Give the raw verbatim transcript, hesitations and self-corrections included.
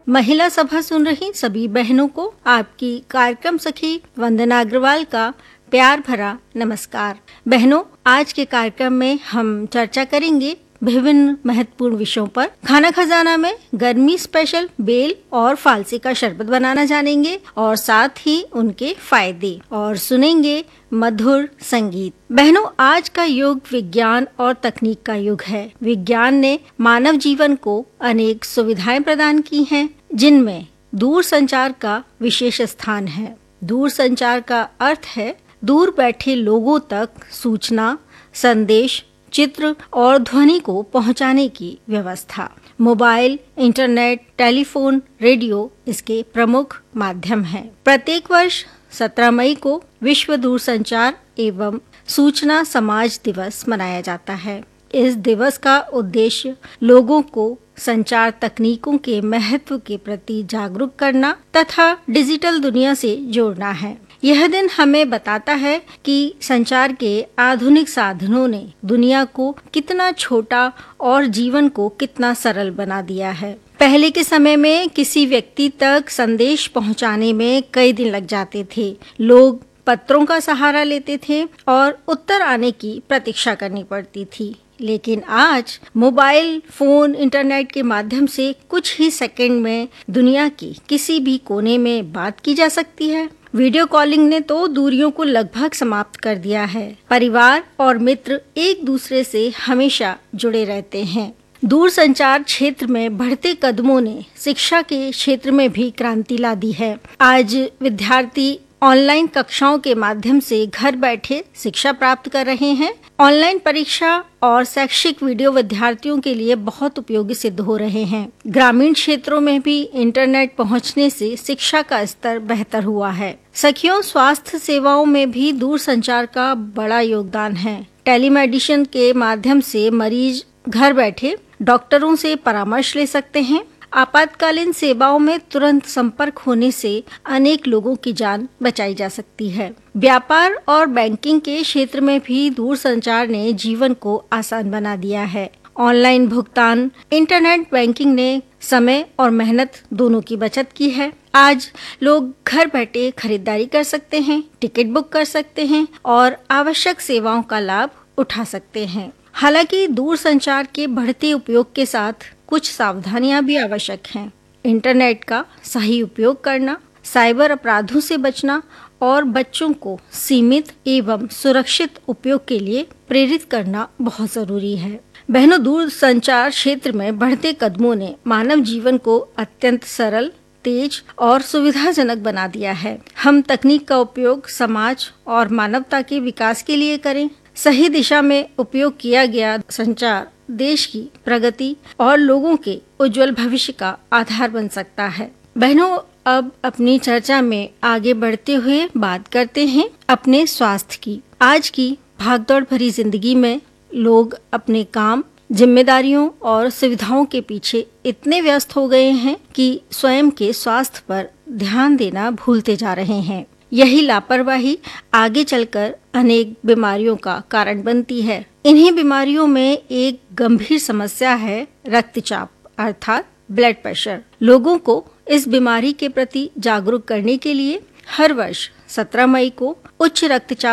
महिला सभा सुन रही सभी बहनों को आपकी कार्यक्रम सखी वंदना अग्रवाल का प्यार भरा नमस्कार। बहनों, आज के कार्यक्रम में हम चर्चा करेंगे विभिन्न महत्वपूर्ण विषयों पर। खाना खजाना में गर्मी स्पेशल बेल और फालसी का शरबत बनाना जानेंगे और साथ ही उनके फायदे, और सुनेंगे मधुर संगीत। बहनों, आज का युग विज्ञान और तकनीक का युग है। विज्ञान ने मानव जीवन को अनेक सुविधाएं प्रदान की हैं, जिनमें दूर संचार का विशेष स्थान है। दूर संचार का अर्थ है दूर बैठे लोगों तक सूचना, संदेश, चित्र और ध्वनि को पहुंचाने की व्यवस्था। मोबाइल, इंटरनेट, टेलीफोन, रेडियो इसके प्रमुख माध्यम हैं। प्रत्येक वर्ष सत्रह मई को विश्व दूरसंचार एवं सूचना समाज दिवस मनाया जाता है। इस दिवस का उद्देश्य लोगों को संचार तकनीकों के महत्व के प्रति जागरूक करना तथा डिजिटल दुनिया से जोड़ना है। यह दिन हमें बताता है कि संचार के आधुनिक साधनों ने दुनिया को कितना छोटा और जीवन को कितना सरल बना दिया है। पहले के समय में किसी व्यक्ति तक संदेश पहुंचाने में कई दिन लग जाते थे। लोग पत्रों का सहारा लेते थे और उत्तर आने की प्रतीक्षा करनी पड़ती थी। लेकिन आज मोबाइल फोन, इंटरनेट के माध्यम से कुछ ही सेकंड में दुनिया की किसी भी कोने में बात की जा सकती है। वीडियो कॉलिंग ने तो दूरियों को लगभग समाप्त कर दिया है। परिवार और मित्र एक दूसरे से हमेशा जुड़े रहते हैं। दूर संचार क्षेत्र में बढ़ते कदमों ने शिक्षा के क्षेत्र में भी क्रांति ला दी है। आज विद्यार्थी ऑनलाइन कक्षाओं के माध्यम से घर बैठे शिक्षा प्राप्त कर रहे हैं। ऑनलाइन परीक्षा और शैक्षिक वीडियो विद्यार्थियों के लिए बहुत उपयोगी सिद्ध हो रहे हैं। ग्रामीण क्षेत्रों में भी इंटरनेट पहुंचने से शिक्षा का स्तर बेहतर हुआ है। सखियों, स्वास्थ्य सेवाओं में भी दूर संचार का बड़ा योगदान है। टेलीमेडिसिन के माध्यम से मरीज घर बैठे डॉक्टरों से परामर्श ले सकते हैं। आपातकालीन सेवाओं में तुरंत संपर्क होने से अनेक लोगों की जान बचाई जा सकती है। व्यापार और बैंकिंग के क्षेत्र में भी दूर संचार ने जीवन को आसान बना दिया है। ऑनलाइन भुगतान, इंटरनेट बैंकिंग ने समय और मेहनत दोनों की बचत की है। आज लोग घर बैठे खरीदारी कर सकते हैं, टिकट बुक कर सकते हैं और आवश्यक सेवाओं का लाभ उठा सकते हैं। हालांकि दूर संचार के बढ़ते उपयोग के साथ कुछ सावधानियां भी आवश्यक हैं। इंटरनेट का सही उपयोग करना, साइबर अपराधों से बचना और बच्चों को सीमित एवं सुरक्षित उपयोग के लिए प्रेरित करना बहुत जरूरी है। बहनों, दूर संचार क्षेत्र में बढ़ते कदमों ने मानव जीवन को अत्यंत सरल, तेज और सुविधाजनक बना दिया है। हम तकनीक का उपयोग समाज और मानवता के विकास के लिए करें। सही दिशा में उपयोग किया गया संचार देश की प्रगति और लोगों के उज्जवल भविष्य का आधार बन सकता है। बहनों, अब अपनी चर्चा में आगे बढ़ते हुए बात करते हैं अपने स्वास्थ्य की। आज की भागदौड़ भरी जिंदगी में लोग अपने काम, जिम्मेदारियों और सुविधाओं के पीछे इतने व्यस्त हो गए हैं कि स्वयं के स्वास्थ्य पर ध्यान देना भूलते जा रहे हैं। यही लापरवाही आगे चलकर अनेक बीमारियों का कारण बनती है। इन्हीं बीमारियों में एक गंभीर समस्या है रक्तचाप अर्थात ब्लड प्रेशर। लोगों को इस बीमारी के प्रति जागरूक करने के लिए हर वर्ष सत्रह मई को उच्च रक्तचाप